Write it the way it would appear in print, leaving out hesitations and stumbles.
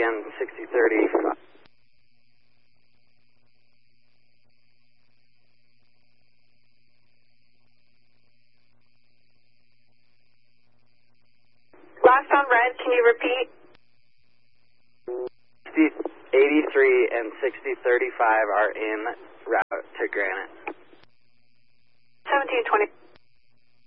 and 6035. Last on red, can you repeat? 83 and 6035 are en route to Granite. 1720.